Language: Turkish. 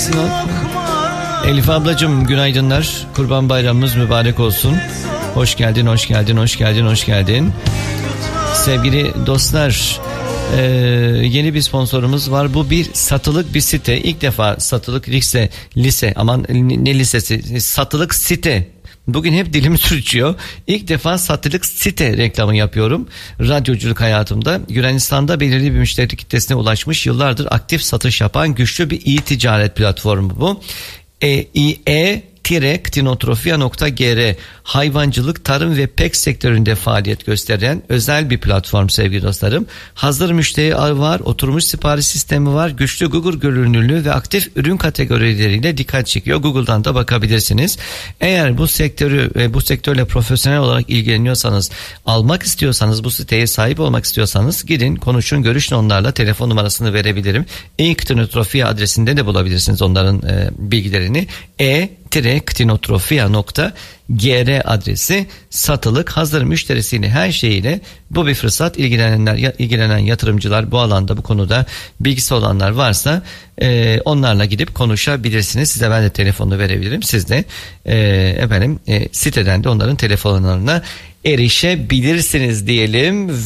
Nasılsın lan? Elif ablacığım günaydınlar. Kurban bayramımız mübarek olsun. Hoş geldin, hoş geldin, hoş geldin, hoş geldin. Sevgili dostlar, yeni bir sponsorumuz var. Bu bir satılık bir site. İlk defa satılık lise aman ne lisesi, satılık site. Bugün hep dilim sürçüyor. İlk defa satılık site reklamı yapıyorum. Radyoculuk hayatımda Yunanistan'da belirli bir müşteri kitlesine ulaşmış, yıllardır aktif satış yapan güçlü bir e-ticaret platformu bu. ktinotrofia.gr hayvancılık, tarım ve pek sektöründe faaliyet gösteren özel bir platform sevgili dostlarım. Hazır müşteri ağı var, oturmuş sipariş sistemi var, güçlü Google görünürlüğü ve aktif ürün kategorileriyle dikkat çekiyor. Google'dan da bakabilirsiniz. Eğer bu sektörle profesyonel olarak ilgileniyorsanız, almak istiyorsanız, bu siteye sahip olmak istiyorsanız gidin, konuşun, görüşün onlarla. Telefon numarasını verebilirim. ktinotrofia adresinde de bulabilirsiniz onların bilgilerini. ktinotrofia.gr adresi, satılık, hazır müşterisiyle, her şeyiyle bu bir fırsat. İlgilenen yatırımcılar, bu alanda, bu konuda bilgisi olanlar varsa onlarla gidip konuşabilirsiniz. Size ben de telefonunu verebilirim. Siz de siteden de onların telefonlarına erişebilirsiniz diyelim